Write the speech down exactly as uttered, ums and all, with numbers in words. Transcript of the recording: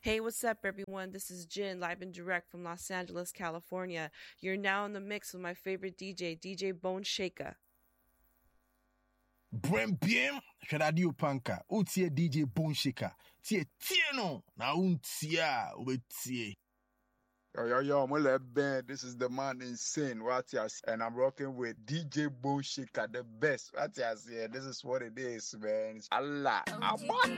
Hey, what's up, everyone? This is Jin, live and direct from Los Angeles, California. You're now in the mix with my favorite D J, D J Bone Shaker. Brem Biem, Shadadio Panka, Utie D J Bone Shaker, Tie Tieno, na Untia, Ubetie. Yo, yo, yo, Mole Ben, this is the man Insane, what you see, and I'm rocking with D J Bone Shaker, the best, what you see, this is what it is, man, it's Allah.